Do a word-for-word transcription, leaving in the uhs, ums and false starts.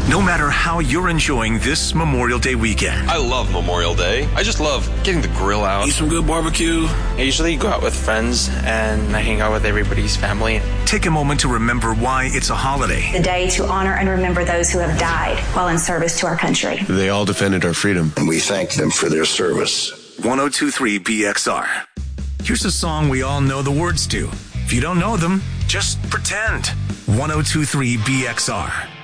no matter how you're enjoying this Memorial Day weekend. I love Memorial Day. I just love getting the grill out. Eat some good barbecue. I usually go out with friends and I hang out with everybody's family. Take a moment to remember why it's a holiday. The day to honor and remember those who have died while in service to our country. They all defended our freedom, and we thank them for their service. one oh two point three B X R. Here's a song we all know the words to. If you don't know them, just pretend. one oh two point three B X R.